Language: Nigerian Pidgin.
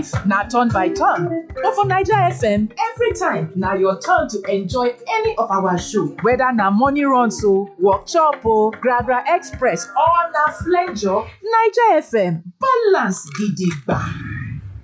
life na turn by turn. But for Naija FM, every time na your turn to enjoy any of our show. Whether na morning runs o, workshop o, Gragra Express or na flenjo, Naija FM balance gidigba.